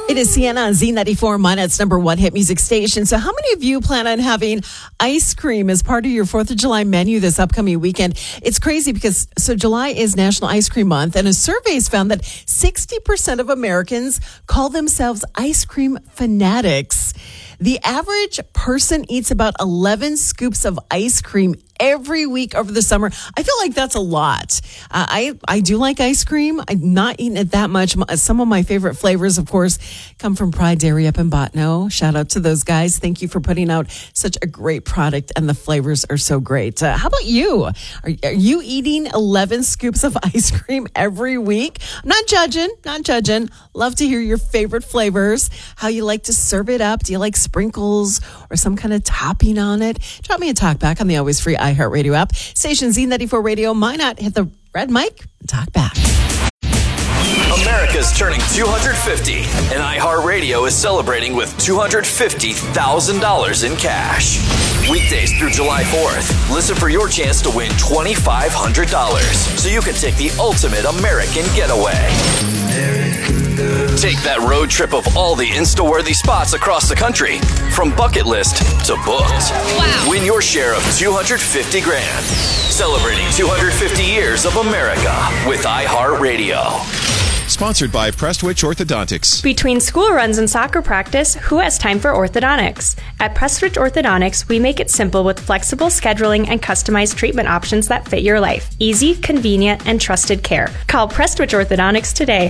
It is Sienna on Z94, Minet's number one hit music station. So how many of you plan on having ice cream as part of your 4th of July menu this upcoming weekend? It's crazy because July is National Ice Cream Month, and a survey has found that 60% of Americans call themselves ice cream fanatics. The average person eats about 11 scoops of ice cream every week over the summer. I feel like that's a lot. I do like ice cream. I'm not eating it that much. Some of my favorite flavors, of course, come from Pride Dairy up in Botno. Shout out to those guys. Thank you for putting out such a great product, and the flavors are so great. How about you? Are you eating 11 scoops of ice cream every week? I'm not judging. Love to hear your favorite flavors, how you like to serve it up. Do you like sprinkles or some kind of topping on it? Drop me a talk back on the always free iHeartRadio app. Station Z94 Radio. Minot, hit the red mic and talk back. America's turning 250, and iHeartRadio is celebrating with $250,000 in cash. Weekdays through July 4th, listen for your chance to win $2,500 so you can take the ultimate American getaway. Take that road trip of all the Insta-worthy spots across the country, from bucket list to booked. Wow. Win your share of $250,000. Celebrating 250 years of America with iHeartRadio. Sponsored by Prestwich Orthodontics. Between school runs and soccer practice, who has time for orthodontics? At Prestwich Orthodontics, we make it simple with flexible scheduling and customized treatment options that fit your life. Easy, convenient, and trusted care. Call Prestwich Orthodontics today,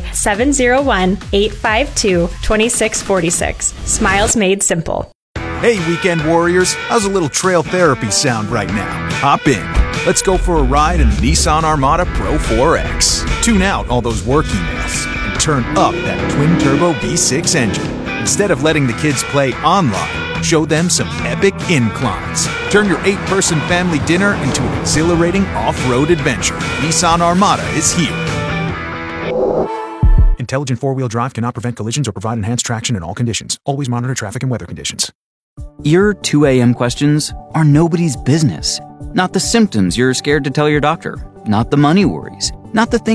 701-852-2646. Smiles made simple. Hey, weekend warriors, how's a little trail therapy sound right now? Hop in. Let's go for a ride in the Nissan Armada Pro 4X. Tune out all those work emails and turn up that twin-turbo V6 engine. Instead of letting the kids play online, show them some epic inclines. Turn your 8-person family dinner into an exhilarating off-road adventure. Nissan Armada is here. Intelligent four-wheel drive cannot prevent collisions or provide enhanced traction in all conditions. Always monitor traffic and weather conditions. Your 2 a.m. questions are nobody's business. Not the symptoms you're scared to tell your doctor. Not the money worries. Not the things